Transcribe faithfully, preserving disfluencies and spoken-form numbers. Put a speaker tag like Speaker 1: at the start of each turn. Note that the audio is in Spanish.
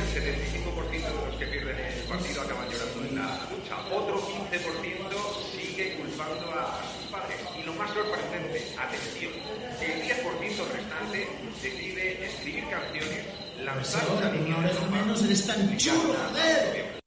Speaker 1: setenta y cinco por ciento de los que pierden el partido acaban llorando en la ducha. Otro quince por ciento sigue culpando a sus padres. Y lo más sorprendente, atención, el diez por ciento restante decide escribir canciones, lanzar una
Speaker 2: menos eres tan chulo, joder.